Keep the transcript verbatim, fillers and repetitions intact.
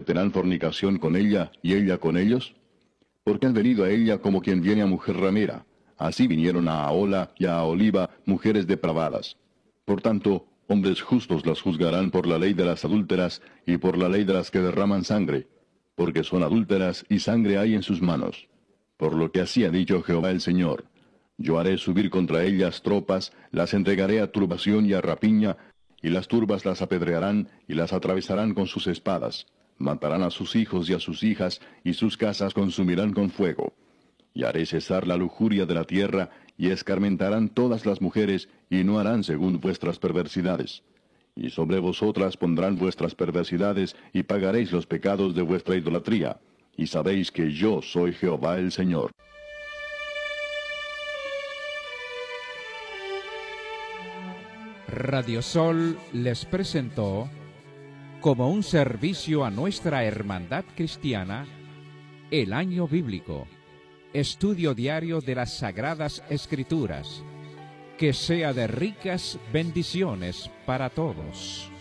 cometerán fornicación con ella y ella con ellos? Porque han venido a ella como quien viene a mujer ramera. Así vinieron a Ahola y a Aholiba mujeres depravadas. Por tanto, hombres justos las juzgarán por la ley de las adúlteras y por la ley de las que derraman sangre, porque son adúlteras y sangre hay en sus manos. Por lo que así ha dicho Jehová el Señor: yo haré subir contra ellas tropas, las entregaré a turbación y a rapiña, y las turbas las apedrearán y las atravesarán con sus espadas. Matarán a sus hijos y a sus hijas, y sus casas consumirán con fuego. Y haré cesar la lujuria de la tierra, y escarmentarán todas las mujeres, y no harán según vuestras perversidades. Y sobre vosotras pondrán vuestras perversidades, y pagaréis los pecados de vuestra idolatría. Y sabéis que yo soy Jehová el Señor. Radio Sol les presentó, como un servicio a nuestra hermandad cristiana, el Año Bíblico, estudio diario de las Sagradas Escrituras, que sea de ricas bendiciones para todos.